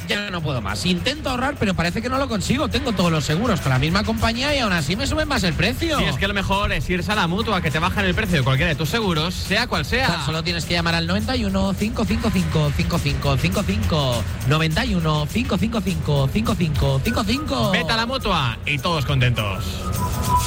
ya no puedo más. Intento ahorrar, pero parece que no lo consigo. Tengo todos los seguros con la misma compañía y aún así me suben más el precio. Sí, es que lo mejor es irse a la Mutua, que te bajan el precio de cualquiera de tus seguros, sea cual sea. Tan solo tienes que llamar al 91 555 5555. 91 555 5555. Vete a la Mutua y todos contentos.